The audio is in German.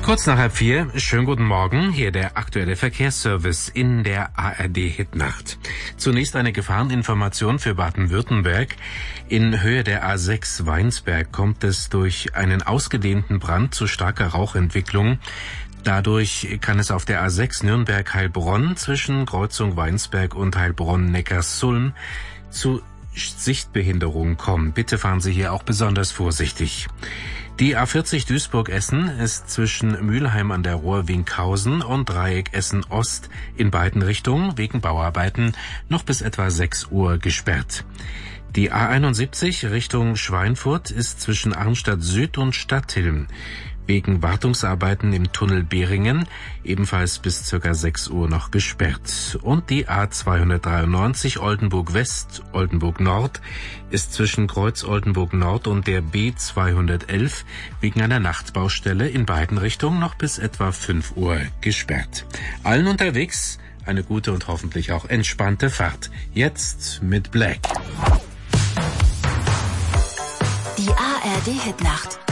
Kurz nach 3:30, schönen guten Morgen, hier der aktuelle Verkehrsservice in der ARD-Hitnacht. Zunächst eine Gefahreninformation für Baden-Württemberg. In Höhe der A6 Weinsberg kommt es durch einen ausgedehnten Brand zu starker Rauchentwicklung. Dadurch kann es auf der A6 Nürnberg-Heilbronn zwischen Kreuzung Weinsberg und Heilbronn-Neckarsulm zu Sichtbehinderungen kommen. Bitte fahren Sie hier auch besonders vorsichtig. Die A40 Duisburg-Essen ist zwischen Mülheim an der Ruhr Winkhausen und Dreieck Essen-Ost in beiden Richtungen wegen Bauarbeiten noch bis etwa 6 Uhr gesperrt. Die A71 Richtung Schweinfurt ist zwischen Arnstadt Süd und Stadthilm wegen Wartungsarbeiten im Tunnel Behringen ebenfalls bis ca. 6 Uhr noch gesperrt. Und die A293 Oldenburg West, Oldenburg Nord ist zwischen Kreuz Oldenburg Nord und der B211 wegen einer Nachtbaustelle in beiden Richtungen noch bis etwa 5 Uhr gesperrt. Allen unterwegs eine gute und hoffentlich auch entspannte Fahrt. Jetzt mit Black. Die ARD Hitnacht.